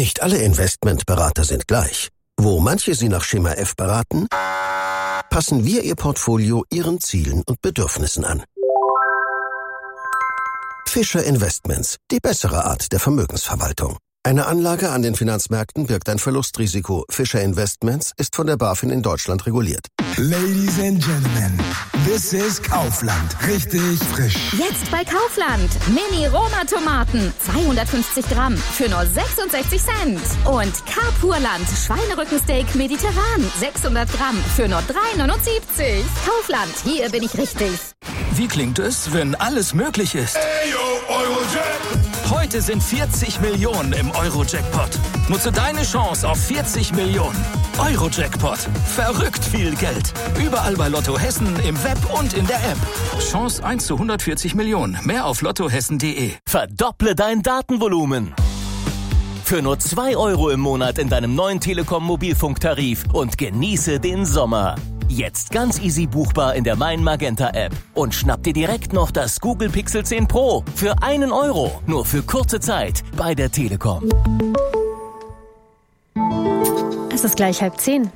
Nicht alle Investmentberater sind gleich. Wo manche Sie nach Schema F beraten, passen wir Ihr Portfolio Ihren Zielen und Bedürfnissen an. Fischer Investments, die bessere Art der Vermögensverwaltung. Eine Anlage an den Finanzmärkten birgt ein Verlustrisiko. Fischer Investments ist von der BaFin in Deutschland reguliert. Ladies and Gentlemen, this is Kaufland. Richtig frisch. Jetzt bei Kaufland. Mini-Roma-Tomaten. 250 Gramm für nur 66 Cent. Und Carpurland Schweinerückensteak mediterran. 600 Gramm für nur 3,79. Kaufland, hier bin ich richtig. Wie klingt es, wenn alles möglich ist? Ayo, Eurojackpot. Heute sind 40 Millionen im Euro-Jackpot. Nutze deine Chance auf 40 Millionen. Euro-Jackpot. Verrückt viel Geld. Überall bei Lotto Hessen, im Web und in der App. Chance 1 zu 140 Millionen. Mehr auf lottohessen.de. Verdopple dein Datenvolumen. Für nur 2 € im Monat in deinem neuen Telekom-Mobilfunktarif und genieße den Sommer. Jetzt ganz easy buchbar in der Mein Magenta App. Und schnapp dir direkt noch das Google Pixel 10 Pro für 1 €. Nur für kurze Zeit bei der Telekom. Es ist gleich 9:30.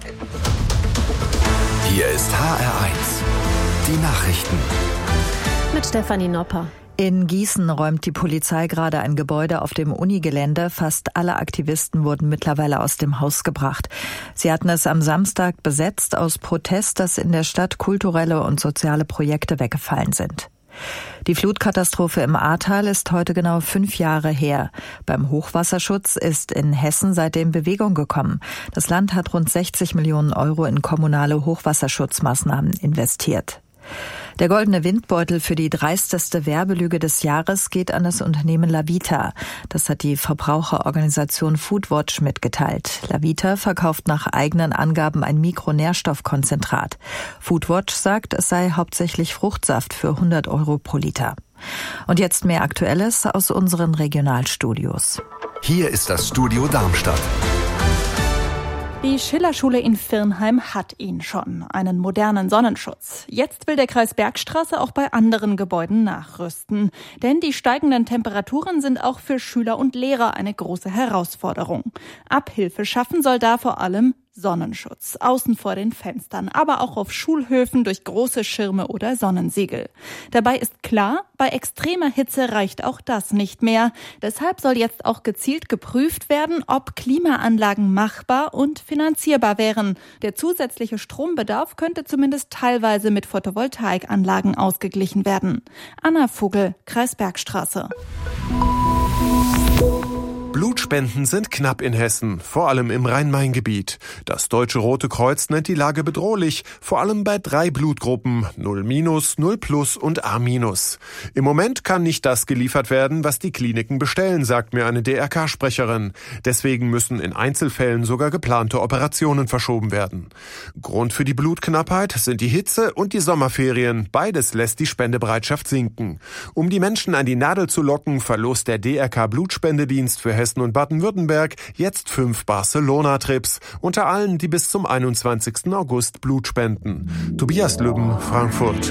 Hier ist HR1. Die Nachrichten. Mit Stefanie Nopper. In Gießen räumt die Polizei gerade ein Gebäude auf dem Unigelände. Fast alle Aktivisten wurden mittlerweile aus dem Haus gebracht. Sie hatten es am Samstag besetzt aus Protest, dass in der Stadt kulturelle und soziale Projekte weggefallen sind. Die Flutkatastrophe im Ahrtal ist heute genau 5 Jahre her. Beim Hochwasserschutz ist in Hessen seitdem Bewegung gekommen. Das Land hat rund 60 Millionen € in kommunale Hochwasserschutzmaßnahmen investiert. Der goldene Windbeutel für die dreisteste Werbelüge des Jahres geht an das Unternehmen Lavita. Das hat die Verbraucherorganisation Foodwatch mitgeteilt. Lavita verkauft nach eigenen Angaben ein Mikronährstoffkonzentrat. Foodwatch sagt, es sei hauptsächlich Fruchtsaft für 100 € pro Liter. Und jetzt mehr Aktuelles aus unseren Regionalstudios. Hier ist das Studio Darmstadt. Die Schillerschule in Virnheim hat ihn schon, einen modernen Sonnenschutz. Jetzt will der Kreis Bergstraße auch bei anderen Gebäuden nachrüsten. Denn die steigenden Temperaturen sind auch für Schüler und Lehrer eine große Herausforderung. Abhilfe schaffen soll da vor allem Sonnenschutz, außen vor den Fenstern, aber auch auf Schulhöfen durch große Schirme oder Sonnensiegel. Dabei ist klar, bei extremer Hitze reicht auch das nicht mehr. Deshalb soll jetzt auch gezielt geprüft werden, ob Klimaanlagen machbar und finanzierbar wären. Der zusätzliche Strombedarf könnte zumindest teilweise mit Photovoltaikanlagen ausgeglichen werden. Anna Vogel, Kreis Bergstraße. Blutspenden sind knapp in Hessen, vor allem im Rhein-Main-Gebiet. Das Deutsche Rote Kreuz nennt die Lage bedrohlich, vor allem bei 3 Blutgruppen, 0-, 0+ und A-. Im Moment kann nicht das geliefert werden, was die Kliniken bestellen, sagt mir eine DRK-Sprecherin. Deswegen müssen in Einzelfällen sogar geplante Operationen verschoben werden. Grund für die Blutknappheit sind die Hitze und die Sommerferien. Beides lässt die Spendebereitschaft sinken. Um die Menschen an die Nadel zu locken, verlost der DRK-Blutspendedienst für Hessen und Baden-Württemberg jetzt 5 Barcelona-Trips, unter allen, die bis zum 21. August Blut spenden. Tobias Lübben, Frankfurt.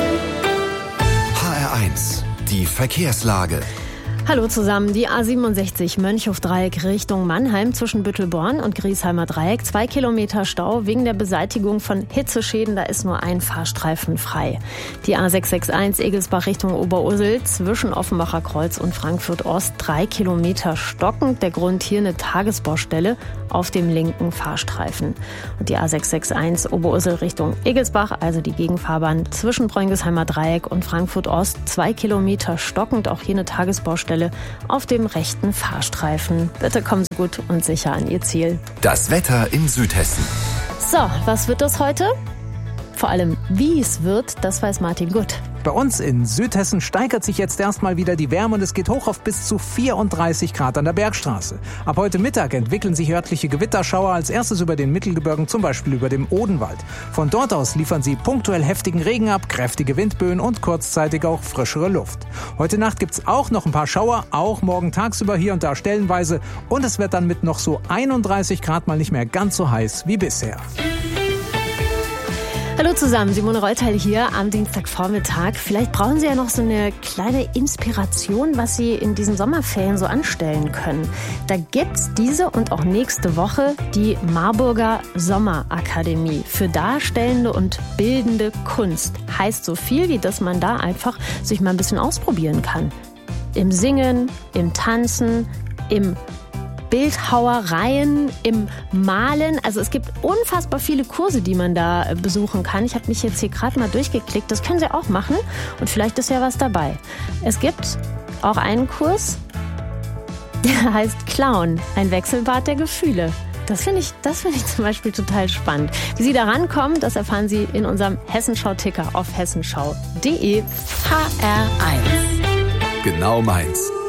HR1, die Verkehrslage. Hallo zusammen, die A67 Mönchhof-Dreieck Richtung Mannheim zwischen Büttelborn und Griesheimer Dreieck. 2 Kilometer Stau wegen der Beseitigung von Hitzeschäden, da ist nur ein Fahrstreifen frei. Die A661 Egelsbach Richtung Oberursel zwischen Offenbacher Kreuz und Frankfurt Ost 3 Kilometer stockend. Der Grund hier eine Tagesbaustelle auf dem linken Fahrstreifen. Und die A661 Oberursel Richtung Egelsbach, also die Gegenfahrbahn zwischen Bräunigsheimer Dreieck und Frankfurt Ost 2 Kilometer stockend. Auch hier eine Tagesbaustelle auf dem rechten Fahrstreifen. Bitte kommen Sie gut und sicher an Ihr Ziel. Das Wetter in Südhessen. So, was wird das heute? Vor allem, wie es wird, das weiß Martin Gutt. Bei uns in Südhessen steigert sich jetzt erstmal wieder die Wärme und es geht hoch auf bis zu 34 Grad an der Bergstraße. Ab heute Mittag entwickeln sich örtliche Gewitterschauer, als erstes über den Mittelgebirgen, zum Beispiel über dem Odenwald. Von dort aus liefern sie punktuell heftigen Regen ab, kräftige Windböen und kurzzeitig auch frischere Luft. Heute Nacht gibt's auch noch ein paar Schauer, auch morgen tagsüber hier und da stellenweise. Und es wird dann mit noch so 31 Grad mal nicht mehr ganz so heiß wie bisher. Hallo zusammen, Simone Reuteil hier am Dienstagvormittag. Vielleicht brauchen Sie ja noch so eine kleine Inspiration, was Sie in diesen Sommerferien so anstellen können. Da gibt's diese und auch nächste Woche die Marburger Sommerakademie für darstellende und bildende Kunst. Heißt so viel, wie dass man da einfach sich mal ein bisschen ausprobieren kann. Im Singen, im Tanzen, im Bildhauereien, im Malen. Also es gibt unfassbar viele Kurse, die man da besuchen kann. Ich habe mich jetzt hier gerade mal durchgeklickt. Das können Sie auch machen und vielleicht ist ja was dabei. Es gibt auch einen Kurs, der heißt Clown, ein Wechselbad der Gefühle. Das finde ich zum Beispiel total spannend. Wie Sie da rankommen, das erfahren Sie in unserem Hessenschau-Ticker auf hessenschau.de. HR1. Genau meins.